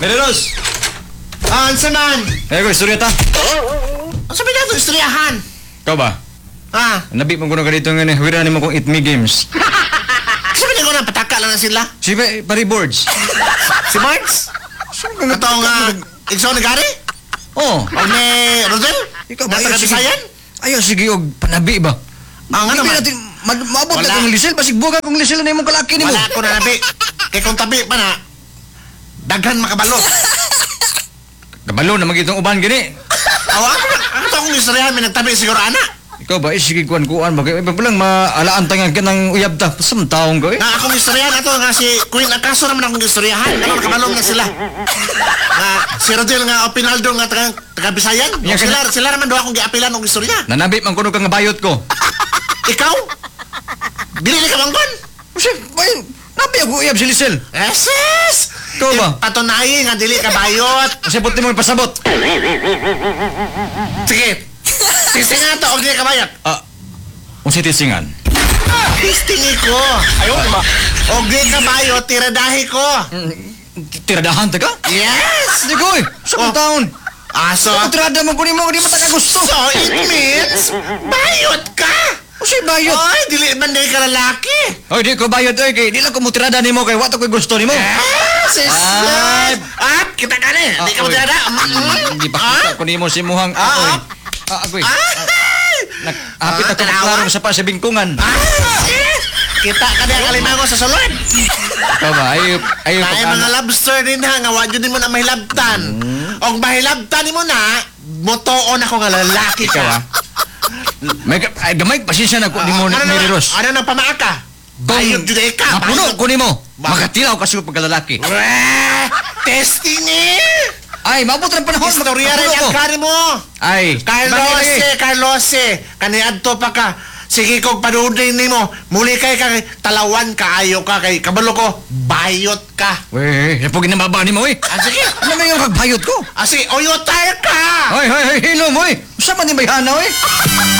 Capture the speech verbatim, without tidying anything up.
Pederos! Ah, ansa man? Ay ko, istorya ta. Ang sabi na ito, istoryahan. Ikaw ba? Ah, Nabi mo ko na ganito nga ni Hawira mo kong Eat Me Games. sabi na ko na, pataka lang na sila. Si pa- pari boards. Si Marks? Ito nga, Igsaw ni Gary? Oh. O ni Rosel? Ikaw ba? Nasa Ayaw, sige. Kabisayan? Ayaw, sige, og panabi ba? Ah, nga Hindi naman. natin, ma- maabot Wala. na kong lisel, basig buga kong lisel na imong kalaki ni mo. Wala ko na nabi. Kaya kung tabi pa na, daghan makabalo. Kabalo na magitong uban gini. Aw, ako na, ako to akong istoryahan, may nagtabi siguro anak. Ikaw ba, eh, sige kuan-kuan ba? Iba pa lang maalaan tangan ka ng uyab ta. Pasam taong ko eh. Nga akong istoryahan ato nga si Queen Acaso naman akong istoryahan. Ano, nakabalong na sila. Nga si Rodel nga o Pinaldo nga taga, taga Bisayan. O Iya, sila, kana- sila naman daw akong giapilan og istorya. Nanabi man kuno ka nga bayot ko. Ikaw? Dili ni ka bangban? Kasi, bay, nabi ako uyab si lisel. Eses! Ikaw ba? Patunayi nga dili ka bayot. Kasi puti mo ipasabot. Sige. Sisinga to og dili ka bayot. Ah, kung si tisingan. Tistingi ko. Ayaw, ba? Og dili ka bayot, tiradahi ko. Tiradahan ta ka? Yes! Hindi ko eh. Sa Oh. kong taon. Ah, so, Sa tirada mo kunin mo, hindi mo taga gusto. so it means, bayot ka! Kasi bayot. Oy, dili man dahil ka lalaki. Oy, di ko bayot oy kay di lang ko mo tirada nimo kay wato ko gusto nimo. Ah, sis. Ay. Ah, kita ka ni. Di ka mo oy. tirada. Hindi pa kita ko nimo si muhang Ah, akoy. ah. Ah, agoy. Ah! Nag-apit Ah, ako tanawa? klaro sa pa sa bingkungan. Ah! eh, Kita ka na kalimango sa sulod. Ikaw ba? Ayaw, ayaw Kaya pag mga lobster din ha, nga wadyo din mo na mahilabtan. Og mahilabtan mo na, motoon ako nga lalaki Ikaw ah. ka. May ka- ay, gamay, pasensya na ko ni mo ano ni na, Ros. ano nang pamaaka? Bayot jud ay ka. Mapuno bayot. ko nimo. Ba- Makatilaw ka sa pagkalalaki. Weh, testing eh. Ay, maabot ng panahon. Istorya rin mapuno ang ko. kari mo. Ay, Carlos, bakit eh? eh, Carlos, eh. Kaniadto pa ka. Sige kong panuudin nimo. Muli kay ka talawan kaayo ka kay kabalo ko. Bayot ka. Weh, napugin na baba nimo eh. Ah, sige. Ano may yung kagbayot ko? Ah, sige, oyotar ka. Hoy, hoy, hoy, hilo mo eh. Saan man yung bayhana eh?